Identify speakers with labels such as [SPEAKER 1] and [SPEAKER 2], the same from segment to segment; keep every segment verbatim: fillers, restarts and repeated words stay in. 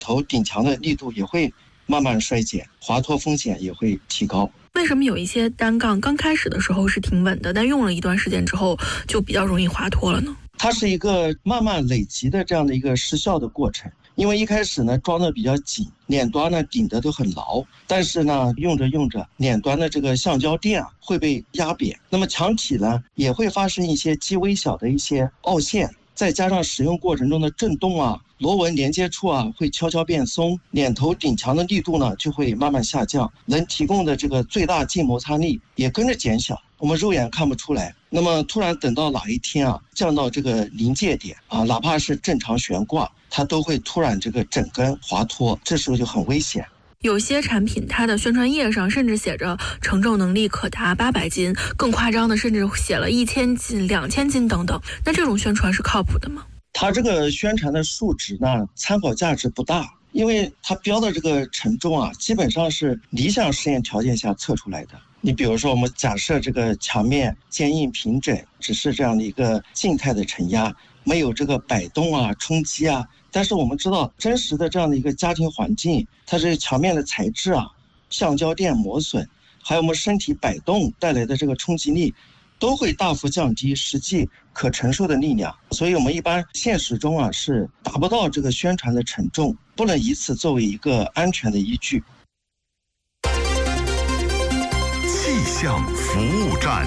[SPEAKER 1] 头顶墙的力度也会慢慢衰减，滑脱风险也会提高。
[SPEAKER 2] 为什么有一些单杠刚开始的时候是挺稳的，但用了一段时间之后就比较容易滑脱了呢？
[SPEAKER 1] 它是一个慢慢累积的这样的一个失效的过程。因为一开始呢装的比较紧，脸端呢顶的都很牢，但是呢用着用着，脸端的这个橡胶垫啊会被压扁，那么墙体呢也会发生一些极微小的一些凹陷，再加上使用过程中的震动啊，螺纹连接处啊会悄悄变松，脸头顶墙的力度呢就会慢慢下降，能提供的这个最大静摩擦力也跟着减小，我们肉眼看不出来。那么突然等到哪一天啊降到这个临界点啊，哪怕是正常悬挂，它都会突然这个整根滑脱，这时候就很危险。
[SPEAKER 2] 有些产品它的宣传页上甚至写着承重能力可达八百斤，更夸张的甚至写了一千斤、两千斤等等。那这种宣传是靠谱的吗？
[SPEAKER 1] 它这个宣传的数值呢，参考价值不大，因为它标的这个承重啊，基本上是理想实验条件下测出来的。你比如说，我们假设这个墙面坚硬平整，只是这样的一个静态的承压，没有这个摆动啊、冲击啊。但是我们知道，真实的这样的一个家庭环境，它这个墙面的材质啊、橡胶垫磨损，还有我们身体摆动带来的这个冲击力，都会大幅降低实际可承受的力量。所以我们一般现实中啊是达不到这个宣传的承重，不能以此作为一个安全的依据。
[SPEAKER 3] 气象服务站，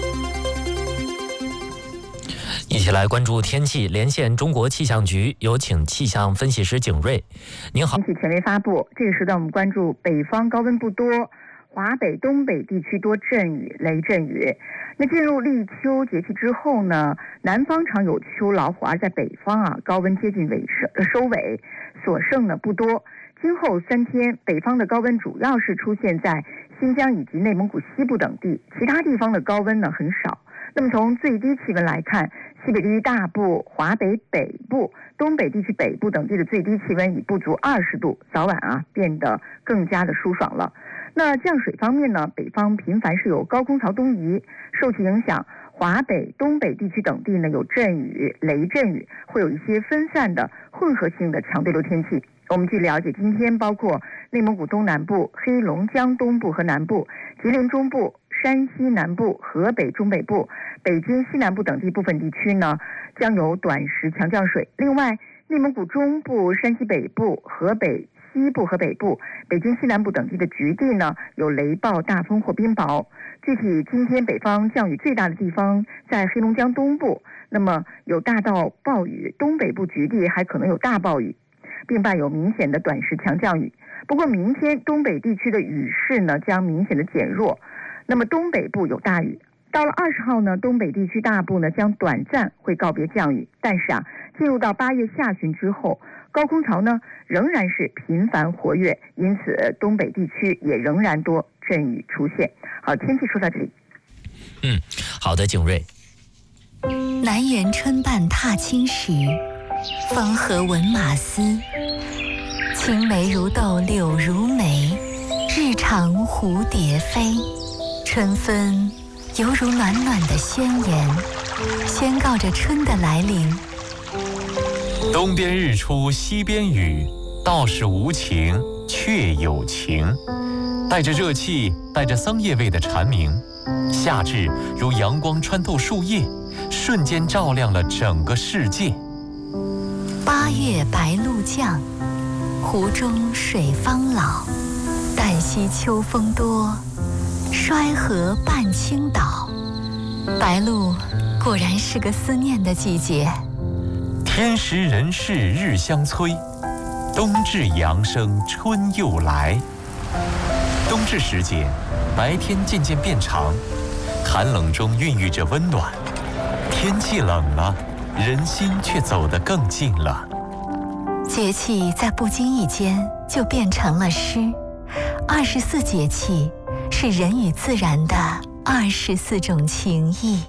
[SPEAKER 4] 一起来关注天气，连线中国气象局，有请气象分析师景瑞。您好。
[SPEAKER 5] 天气权威发布，这个时段我们关注北方高温不多，华北、东北地区多阵雨、雷阵雨。那进入立秋节气之后呢，南方常有秋老虎，而在北方啊，高温接近尾声收尾，所剩呢不多。今后三天，北方的高温主要是出现在新疆以及内蒙古西部等地，其他地方的高温呢很少。那么从最低气温来看，西北地区大部、华北北部、东北地区北部等地的最低气温已不足二十度，早晚啊变得更加的舒爽了。那降水方面呢，北方频繁是有高空槽东移，受其影响，华北、东北地区等地呢有阵雨、雷阵雨，会有一些分散的混合性的强对流天气。我们据了解，今天包括内蒙古东南部、黑龙江东部和南部、吉林中部、山西南部、河北中北部、北京西南部等地部分地区呢，将有短时强降水。另外，内蒙古中部、山西北部、河北西部和北部、北京西南部等地的局地呢，有雷暴、大风或冰雹。具体今天北方降雨最大的地方在黑龙江东部，那么有大到暴雨，东北部局地还可能有大暴雨，并伴有明显的短时强降雨。不过明天东北地区的雨势呢将明显的减弱，那么东北部有大雨。到了二十号呢，东北地区大部呢将短暂会告别降雨，但是啊，进入到八月下旬之后，高空槽呢仍然是频繁活跃，因此东北地区也仍然多阵雨出现。好，天气说到这里。
[SPEAKER 4] 嗯，好的，景瑞。
[SPEAKER 6] 南园春半踏青时，风和闻马嘶。青梅如豆，柳如眉，日长蝴蝶飞。春分犹如暖暖的宣言，宣告着春的来临。
[SPEAKER 7] 东边日出西边雨，道是无晴却有晴。带着热气，带着桑叶味的蝉鸣，夏至如阳光穿透树叶，瞬间照亮了整个世界。
[SPEAKER 6] 八月白露降，湖中水方老。旦夕秋风多，衰河半倾倒。白露果然是个思念的季节。
[SPEAKER 7] 天时人事日相催，冬至阳生春又来。冬至时节，白天渐渐变长，寒冷中孕育着温暖。天气冷了，人心却走得更近了。
[SPEAKER 6] 节气在不经意间就变成了诗。二十四节气是人与自然的二十四种情谊。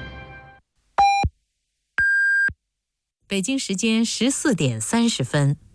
[SPEAKER 8] 北京时间十四点三十分。